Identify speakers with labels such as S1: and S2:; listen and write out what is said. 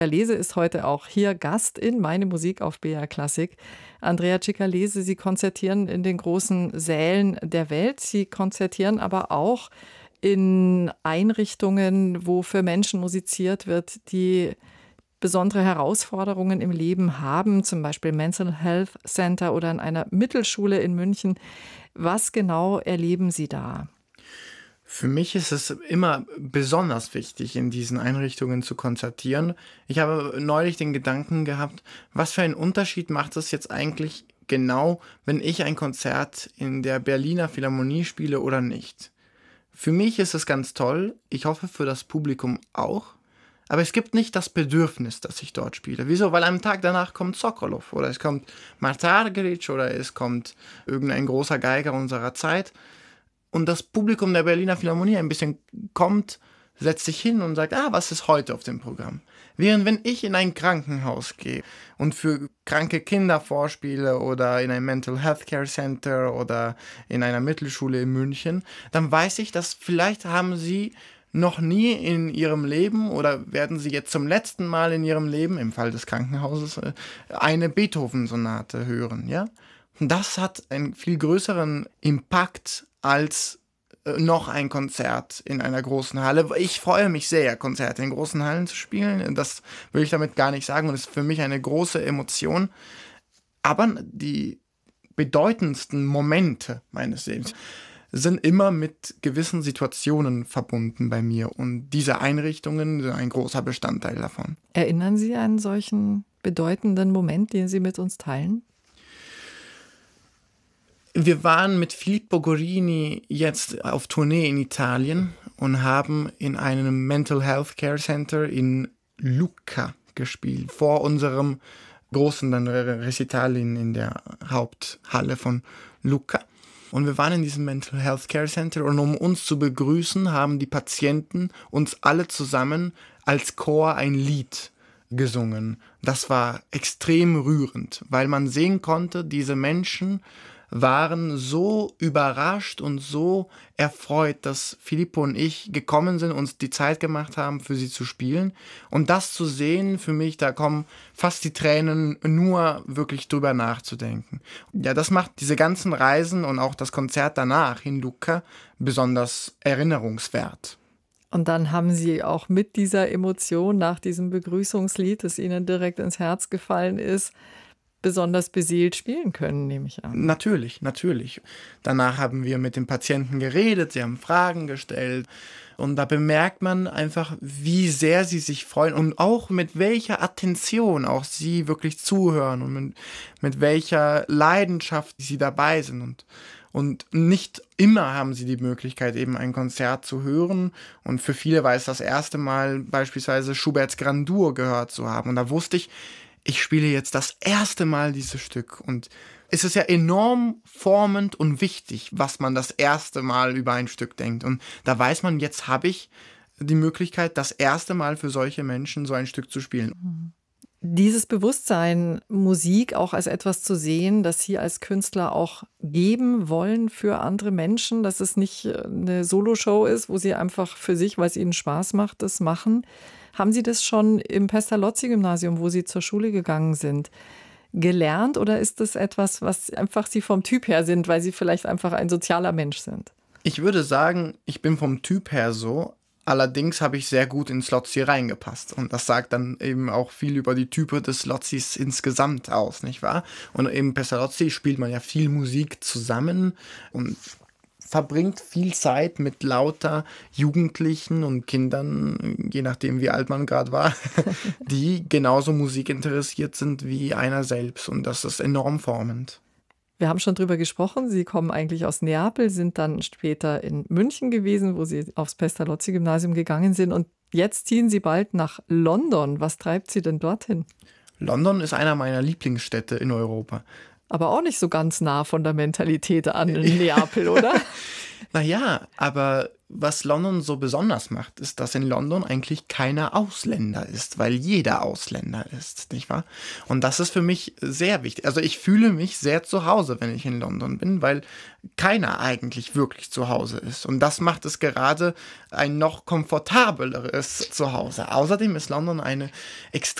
S1: Cicalese ist heute auch hier Gast in Meine Musik auf BR Klassik. Andrea Cicalese, Sie konzertieren in den großen Sälen der Welt. Sie konzertieren aber auch in Einrichtungen, wo für Menschen musiziert wird, die besondere Herausforderungen im Leben haben, zum Beispiel Mental Health Center oder in einer Mittelschule in München. Was genau erleben Sie da?
S2: Für mich ist es immer besonders wichtig, in diesen Einrichtungen zu konzertieren. Ich habe neulich den Gedanken gehabt, was für einen Unterschied macht es jetzt eigentlich genau, wenn ich ein Konzert in der Berliner Philharmonie spiele oder nicht. Für mich ist es ganz toll, ich hoffe für das Publikum auch, aber es gibt nicht das Bedürfnis, dass ich dort spiele. Wieso? Weil am Tag danach kommt Sokolov oder es kommt Marta Argerich oder es kommt irgendein großer Geiger unserer Zeit. Und das Publikum der Berliner Philharmonie ein bisschen kommt, setzt sich hin und sagt, was ist heute auf dem Programm? Während wenn ich in ein Krankenhaus gehe und für kranke Kinder vorspiele oder in ein Mental Health Care Center oder in einer Mittelschule in München, dann weiß ich, dass vielleicht haben sie noch nie in ihrem Leben oder werden sie jetzt zum letzten Mal in ihrem Leben, im Fall des Krankenhauses, eine Beethoven-Sonate hören, ja? Und das hat einen viel größeren Impact als noch ein Konzert in einer großen Halle. Ich freue mich sehr, Konzerte in großen Hallen zu spielen. Das will ich damit gar nicht sagen und es ist für mich eine große Emotion. Aber die bedeutendsten Momente meines Lebens sind immer mit gewissen Situationen verbunden bei mir. Und diese Einrichtungen sind ein großer Bestandteil davon.
S1: Erinnern Sie an einen solchen bedeutenden Moment, den Sie mit uns teilen?
S2: Wir waren mit Filippo Gorini jetzt auf Tournee in Italien und haben in einem Mental Health Care Center in Lucca gespielt, vor unserem großen Recital in der Haupthalle von Lucca. Und wir waren in diesem Mental Health Care Center und um uns zu begrüßen, haben die Patienten uns alle zusammen als Chor ein Lied gesungen. Das war extrem rührend, weil man sehen konnte, diese Menschen waren so überrascht und so erfreut, dass Filippo und ich gekommen sind, uns die Zeit gemacht haben, für sie zu spielen. Und das zu sehen, für mich, da kommen fast die Tränen, nur wirklich drüber nachzudenken. Ja, das macht diese ganzen Reisen und auch das Konzert danach in Lucca besonders erinnerungswert.
S1: Und dann haben Sie auch mit dieser Emotion nach diesem Begrüßungslied, das Ihnen direkt ins Herz gefallen ist, besonders beseelt spielen können, nehme ich an.
S2: Natürlich, natürlich. Danach haben wir mit den Patienten geredet, sie haben Fragen gestellt und da bemerkt man einfach, wie sehr sie sich freuen und auch mit welcher Attention auch sie wirklich zuhören und mit welcher Leidenschaft sie dabei sind. Und nicht immer haben sie die Möglichkeit, eben ein Konzert zu hören. Und für viele war es das erste Mal beispielsweise Schuberts Grandur gehört zu haben. Und da wusste ich spiele jetzt das erste Mal dieses Stück und es ist ja enorm formend und wichtig, was man das erste Mal über ein Stück denkt. Und da weiß man, jetzt habe ich die Möglichkeit, das erste Mal für solche Menschen so ein Stück zu spielen.
S1: Dieses Bewusstsein, Musik auch als etwas zu sehen, das Sie als Künstler auch geben wollen für andere Menschen, dass es nicht eine Soloshow ist, wo Sie einfach für sich, weil es Ihnen Spaß macht, das machen. Haben Sie das schon im Pestalozzi-Gymnasium, wo Sie zur Schule gegangen sind, gelernt oder ist das etwas, was einfach Sie vom Typ her sind, weil Sie vielleicht einfach ein sozialer Mensch sind?
S2: Ich würde sagen, ich bin vom Typ her so. Allerdings habe ich sehr gut ins Lotzi reingepasst. Und das sagt dann eben auch viel über die Type des Lotzis insgesamt aus, nicht wahr? Und im Pestalozzi spielt man ja viel Musik zusammen und verbringt viel Zeit mit lauter Jugendlichen und Kindern, je nachdem wie alt man gerade war, die genauso musikinteressiert sind wie einer selbst. Und das ist enorm formend.
S1: Wir haben schon drüber gesprochen, Sie kommen eigentlich aus Neapel, sind dann später in München gewesen, wo Sie aufs Pestalozzi-Gymnasium gegangen sind. Und jetzt ziehen Sie bald nach London. Was treibt Sie denn dorthin?
S2: London ist einer meiner Lieblingsstädte in Europa.
S1: Aber auch nicht so ganz nah von der Mentalität an Neapel, oder?
S2: Naja, aber was London so besonders macht, ist, dass in London eigentlich keiner Ausländer ist, weil jeder Ausländer ist, nicht wahr? Und das ist für mich sehr wichtig. Also ich fühle mich sehr zu Hause, wenn ich in London bin, weil keiner eigentlich wirklich zu Hause ist. Und das macht es gerade ein noch komfortableres Zuhause. Außerdem ist London eine extrem